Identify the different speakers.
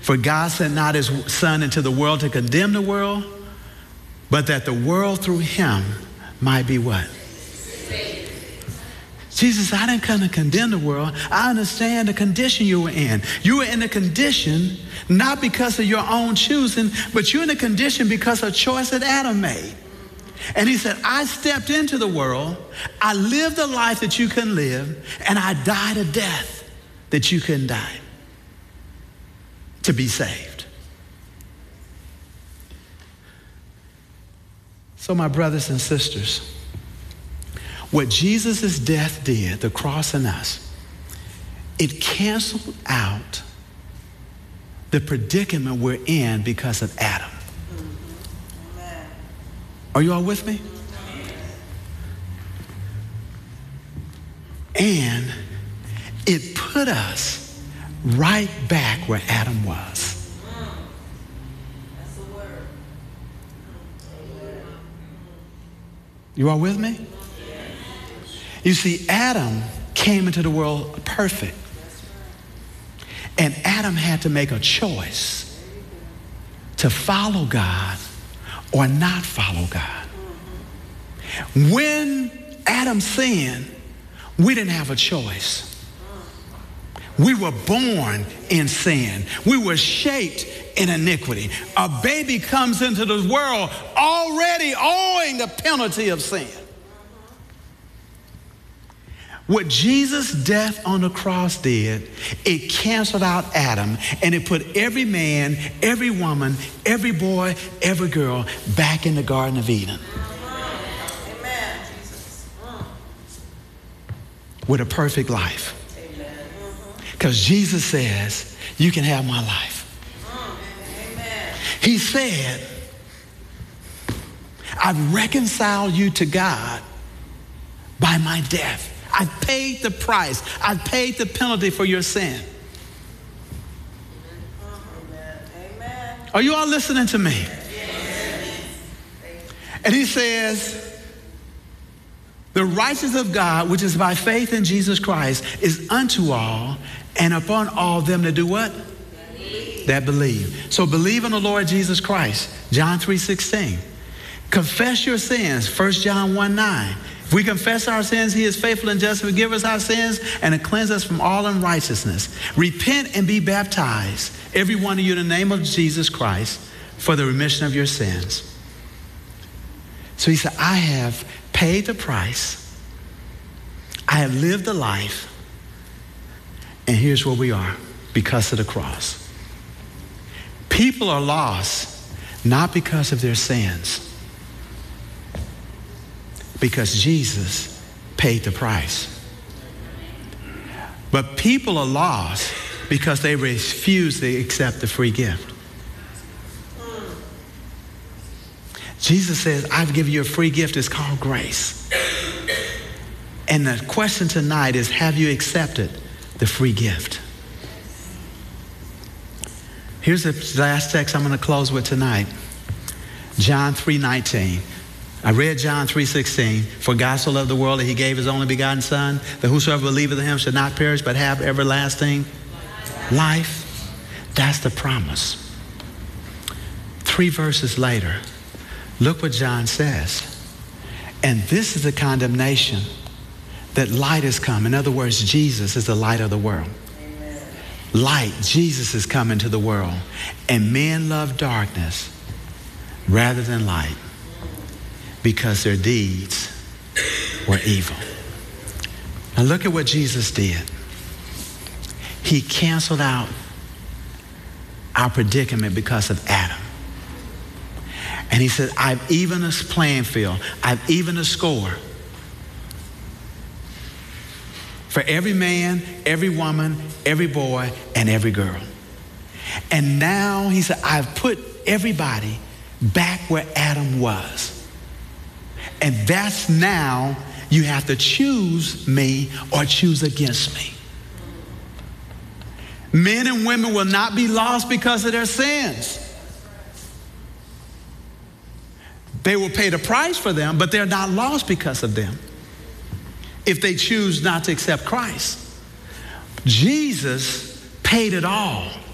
Speaker 1: For God sent not his Son into the world to condemn the world, but that the world through him might be what? Jesus, I didn't come to condemn the world. I understand the condition you were in. You were in the condition not because of your own choosing, but you're in the condition because of a choice that Adam made. And he said, I stepped into the world. I lived a life that you couldn't live, and I died a death that you couldn't die to be saved. So my brothers and sisters, what Jesus' death did, the cross in us, it canceled out the predicament we're in because of Adam. Are you all with me? And it put us right back where Adam was. You all with me? You see, Adam came into the world perfect. And Adam had to make a choice to follow God or not follow God. When Adam sinned, we didn't have a choice. We were born in sin. We were shaped in iniquity. A baby comes into the world already owing the penalty of sin. What Jesus' death on the cross did, it canceled out Adam, and it put every man, every woman, every boy, every girl back in the Garden of Eden. Amen. With a perfect life. Because Jesus says, you can have my life. Amen. He said, I've reconciled you to God by my death. I paid the price. I paid the penalty for your sin. Amen. Are you all listening to me? Yes. And he says, the righteousness of God, which is by faith in Jesus Christ, is unto all and upon all them that do what? Believe. That believe. So believe in the Lord Jesus Christ. John 3:16. Confess your sins. 1 John 1:9. If we confess our sins, he is faithful and just to forgive us our sins and to cleanse us from all unrighteousness. Repent and be baptized, every one of you, in the name of Jesus Christ, for the remission of your sins. So he said, I have paid the price. I have lived a life. And here's where we are because of the cross. People are lost not because of their sins, because Jesus paid the price. But people are lost because they refuse to accept the free gift. Jesus says, I've given you a free gift. It's called grace. And the question tonight is, have you accepted the free gift? Here's the last text I'm going to close with tonight. John 3:19. I read John 3:16. For God so loved the world that he gave his only begotten Son, that whosoever believeth in him should not perish but have everlasting life. That's the promise. 3 verses later, look what John says. And this is the condemnation, that light has come. In other words, Jesus is the light of the world. Amen. Light, Jesus is coming to the world. And men love darkness rather than light, because their deeds were evil. Now look at what Jesus did. He canceled out our predicament because of Adam. And he said, I've evened this playing field. I've evened the score for every man, every woman, every boy, and every girl. And now he said, I've put everybody back where Adam was. And that's now you have to choose me or choose against me. Men and women will not be lost because of their sins. They will pay the price for them, but they're not lost because of them if they choose not to accept Christ. Jesus paid it all.